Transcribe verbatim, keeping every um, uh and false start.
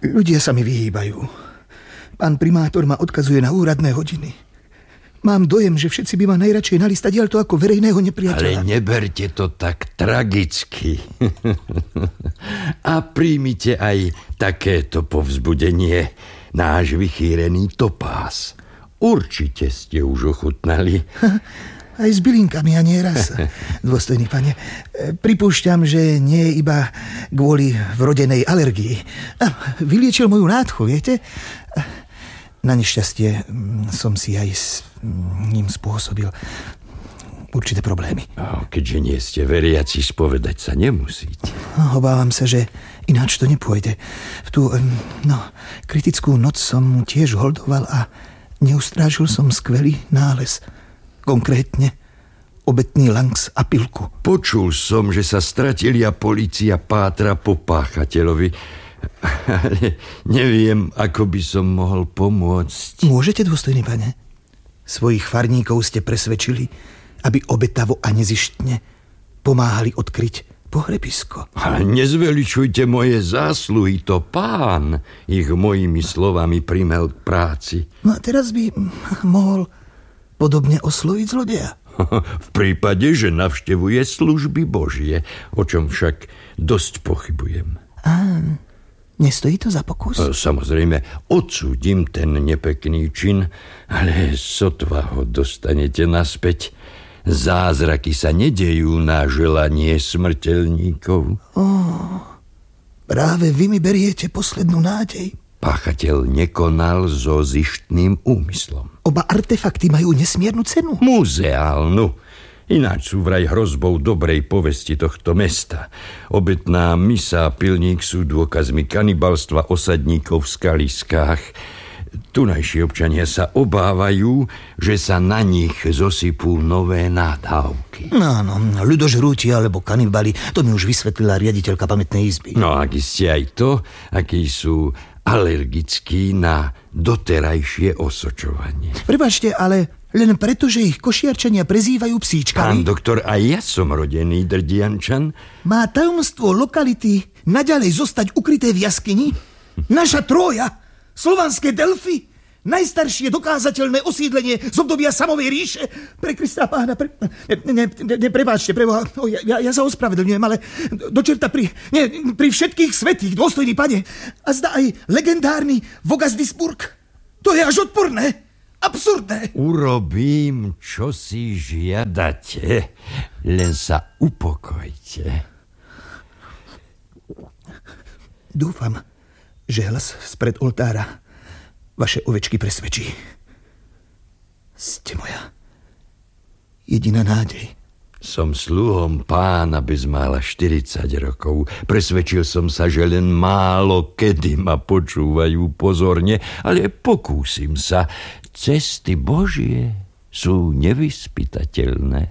Ľudia sa mi vyhýbajú. Pán primátor ma odkazuje na úradné hodiny. Mám dojem, že všetci by ma najradšej nali stadiaľto ako verejného nepriateľa. Ale neberte to tak tragicky. A príjmite aj takéto povzbudenie. Náš vychýrený topáz. Určite ste už ochutnali. Aj s bylinkami a nie raz. Dôstojný pane, pripúšťam, že nie je iba kvôli vrodenej alergii. Vyliečil moju nádchu, viete? Na nešťastie som si aj s ním spôsobil určité problémy. Keďže nie ste veriaci, spovedať sa nemusíte. Obávam sa, že ináč to nepôjde. V tú no, kritickú noc som tiež holdoval a neustrážil som skvelý nález. Konkrétne obetný langs a pilku. Počul som, že sa stratili a polícia pátra po páchateľovi. Ale neviem, ako by som mohol pomôcť. Môžete, dôstojný pane? Svojich farníkov ste presvedčili, aby obetavo a nezištne pomáhali odkryť pohrebisko. Ale nezveličujte moje zásluhy, to pán ich mojimi slovami primel k práci. No a teraz by mohol podobne osloviť zlodeja. V prípade, že navštevuje služby Božie, o čom však dosť pochybujem. Á, nestojí to za pokus? Samozrejme, odsúdim ten nepekný čin, ale sotva ho dostanete naspäť. Zázraky sa nedejú na želanie smrteľníkov. Oh, práve vy mi beriete poslednú nádej. Páchateľ nekonal so zištným úmyslom. Oba artefakty majú nesmiernu cenu. Muzeálnu. Ináč sú vraj hrozbou dobrej povesti tohto mesta. Obetná misa a pilník sú dôkazmi kanibalstva osadníkov v skaliskách. Tunajší občania sa obávajú, že sa na nich zosypú nové nádávky. No, no, ľudožrúti alebo kanibali, to mi už vysvetlila riaditeľka pamätnej izby. No, ak ste aj to, akí sú alergickí na doterajšie osočovanie. Prepáčte, ale len preto, že ich košiarčania prezývajú psíčkami? Pán doktor, aj ja som rodený Drdiančan. Má tajomstvo lokality naďalej zostať ukryté v jaskyni? Naša Trója, slovanské Delfy, najstaršie dokázateľné osídlenie z obdobia Samovej ríše. Pre Krista pána, pre... Ne, ne, ne, prepáčte, preboha, o, ja, ja sa ospravedlňujem, ale dočerta pri, ne, pri všetkých svätých, dôstojný pane, a zda aj legendárny Vogasdisburg. To je až odporné, absurdné. Urobím, čo si žiadate, len sa upokojte. Dúfam, že hlas spred oltára vaše ovečky presvedčí. Ste moja jediná nádej. Som sluhom pána bezmála štyridsať rokov. Presvedčil som sa, že len málo kedy ma počúvajú pozorne, ale pokúsim sa. Cesty Božie sú nevyspytateľné.